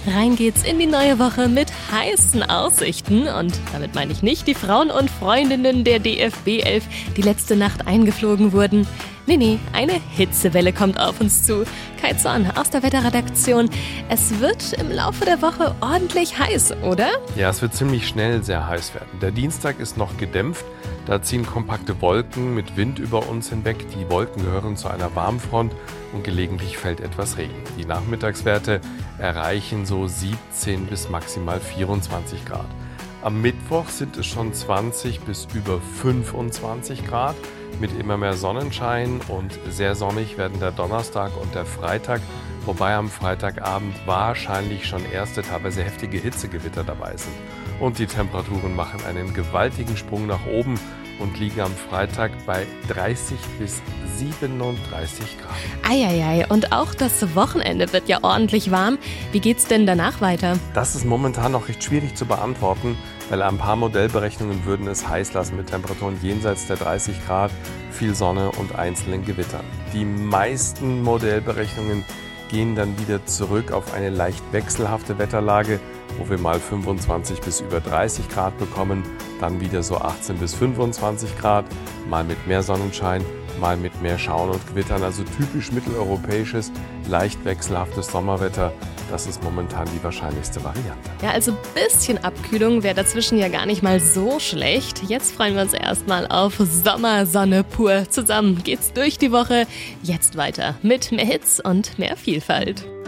Rein geht's in die neue Woche mit heißen Aussichten. Und damit meine ich nicht die Frauen und Freundinnen der DFB 11, die letzte Nacht eingeflogen wurden. Nee, eine Hitzewelle kommt auf uns zu. Kai Zorn aus der Wetterredaktion. Es wird im Laufe der Woche ordentlich heiß, oder? Ja, es wird ziemlich schnell sehr heiß werden. Der Dienstag ist noch gedämpft. Da ziehen kompakte Wolken mit Wind über uns hinweg. Die Wolken gehören zu einer Warmfront und gelegentlich fällt etwas Regen. Die Nachmittagswerte erreichen so 17 bis maximal 24 Grad. Am Mittwoch sind es schon 20 bis über 25 Grad. Mit immer mehr Sonnenschein und sehr sonnig werden der Donnerstag und der Freitag, wobei am Freitagabend wahrscheinlich schon erste, teilweise heftige Hitzegewitter dabei sind. Und die Temperaturen machen einen gewaltigen Sprung nach oben und liegen am Freitag bei 30 bis 37 Grad. Eieiei, und auch das Wochenende wird ja ordentlich warm. Wie geht's denn danach weiter? Das ist momentan noch recht schwierig zu beantworten, weil ein paar Modellberechnungen würden es heiß lassen mit Temperaturen jenseits der 30 Grad, viel Sonne und einzelnen Gewittern. Die meisten Modellberechnungen gehen dann wieder zurück auf eine leicht wechselhafte Wetterlage, wo wir mal 25 bis über 30 Grad bekommen, dann wieder so 18 bis 25 Grad, mal mit mehr Sonnenschein, mal mit mehr Schauen und Gewittern. Also typisch mitteleuropäisches, leicht wechselhaftes Sommerwetter. Das ist momentan die wahrscheinlichste Variante. Ja, also ein bisschen Abkühlung wäre dazwischen ja gar nicht mal so schlecht. Jetzt freuen wir uns erstmal auf Sommersonne pur. Zusammen geht's durch die Woche. Jetzt weiter mit mehr Hits und mehr Vielfalt.